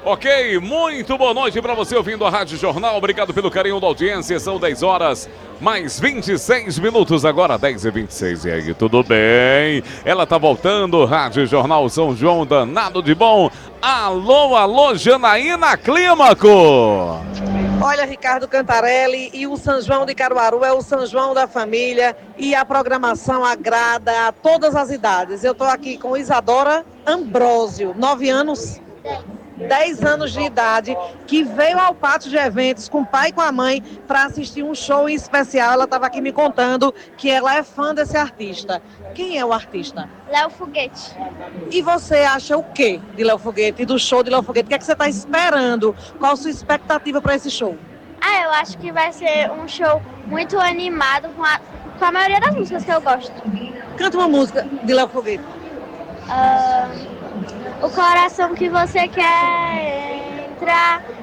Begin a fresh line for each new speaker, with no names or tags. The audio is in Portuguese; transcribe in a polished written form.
Ok, muito boa noite para você ouvindo a Rádio Jornal. Obrigado pelo carinho da audiência. São 10 horas mais 26 minutos, agora 10h26. E aí, tudo bem? Ela tá voltando, Rádio Jornal São João, danado de bom. Alô, alô, Janaína Clímaco.
Olha, Ricardo Cantarelli, e o São João de Caruaru é o São João da família e a programação agrada a todas as idades. Eu estou aqui com Isadora Ambrósio, 9 anos, 10 anos de idade, que veio ao pátio de eventos com o pai e com a mãe para assistir um show em especial. Ela estava aqui me contando que ela é fã desse artista. Quem é o artista?
Léo Foguete.
E você acha o quê de Léo Foguete e do show de Léo Foguete? O que é que você está esperando? Qual a sua expectativa para esse show?
Eu acho que vai ser um show muito animado com a maioria das músicas que eu gosto.
Canta uma música de Léo Foguete.
O coração que você quer entrar